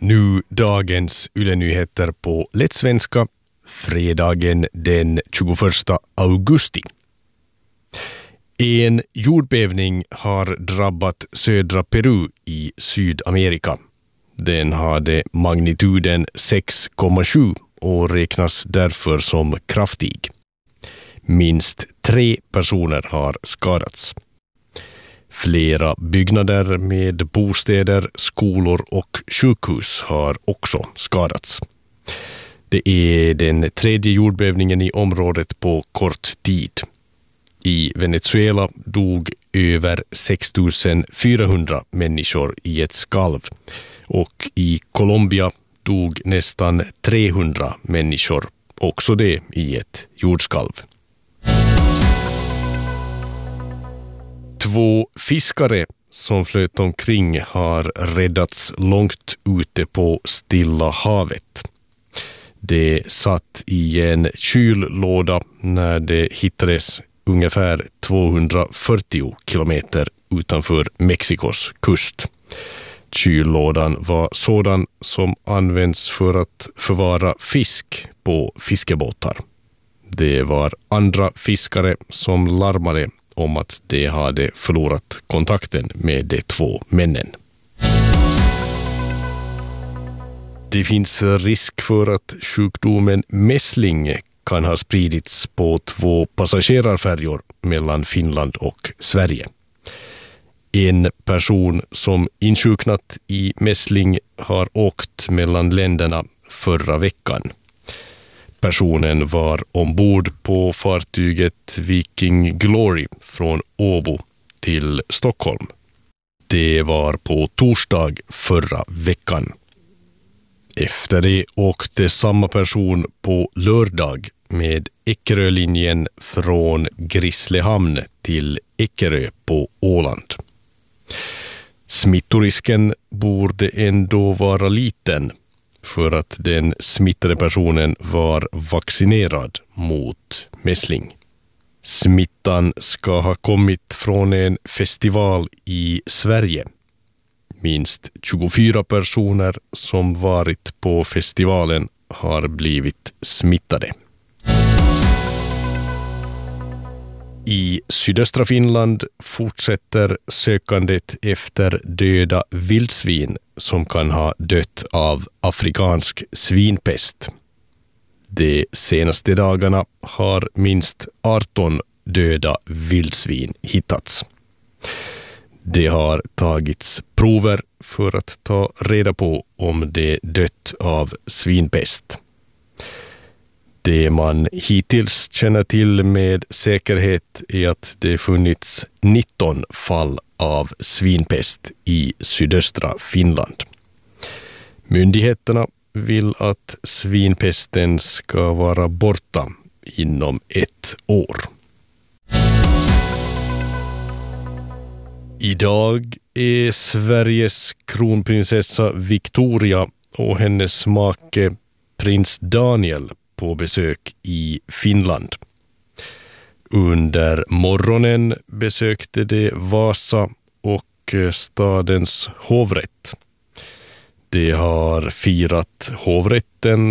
Nu dagens Yle-nyheter på lättsvenska, fredagen den 21 augusti. En jordbävning har drabbat södra Peru i Sydamerika. Den hade magnituden 6,7 och räknas därför som kraftig. Minst 3 personer har skadats. Flera byggnader med bostäder, skolor och sjukhus har också skadats. Det är den tredje jordbävningen i området på kort tid. I Venezuela dog över 6 400 människor i ett skalv och i Colombia dog nästan 300 människor, också det i ett jordskalv. 2 fiskare som flöt omkring har räddats långt ute på Stilla havet. De satt i en kyllåda när de hittades ungefär 240 kilometer utanför Mexikos kust. Kyllådan var sådan som används för att förvara fisk på fiskebåtar. Det var andra fiskare som larmade om att de hade förlorat kontakten med de 2 männen. Det finns risk för att sjukdomen mässling kan ha spridits på 2 passagerarfärjor mellan Finland och Sverige. En person som insjuknat i mässling har åkt mellan länderna förra veckan. Personen var ombord på fartyget Viking Glory från Åbo till Stockholm. Det var på torsdag förra veckan. Efter det åkte samma person på lördag med Eckerölinjen från Grisslehamn till Eckerö på Åland. Smittorisken borde ändå vara liten för att den smittade personen var vaccinerad mot mässling. Smittan ska ha kommit från en festival i Sverige. Minst 24 personer som varit på festivalen har blivit smittade. I sydöstra Finland fortsätter sökandet efter döda vildsvin som kan ha dött av afrikansk svinpest. De senaste dagarna har minst 18 döda vildsvin hittats. Det har tagits prover för att ta reda på om de dött av svinpest. Det man hittills känner till med säkerhet är att det funnits 19 fall av svinpest i sydöstra Finland. Myndigheterna vill att svinpesten ska vara borta inom 1 år. Idag är Sveriges kronprinsessa Victoria och hennes make prins Daniel på besök i Finland. Under morgonen besökte de Vasa och stadens hovrätt. De har firat hovrätten